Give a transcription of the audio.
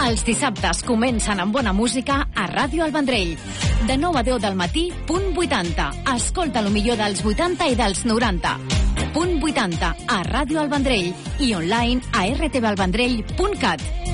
Els dissabtes comencen amb bona música a Ràdio El Vendrell. De 9 a 10 del matí, punt 80. Escolta lo millor dels 80 i dels 90. Punt 80 a Ràdio El Vendrell i online a rtvelvendrell.cat.